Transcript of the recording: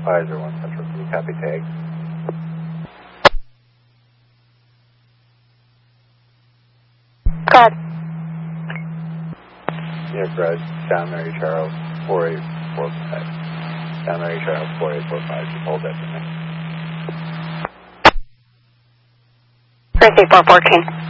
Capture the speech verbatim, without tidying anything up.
five zero one Central City, copy tag. God. Near Brad, John Mary Charles, four eight four five. John Mary Charles, four eight four five, just hold that for me. Three four fourteen.